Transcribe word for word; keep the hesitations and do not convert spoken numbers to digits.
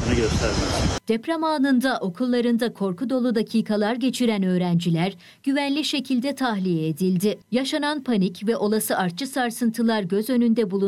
olduğunu göstermez. Deprem anında okullarında korku dolu dakikalar geçiren öğrenciler güvenli şekilde tahliye edildi. Yaşanan panik ve olası artçı sarsıntılar göz önünde bulundurularak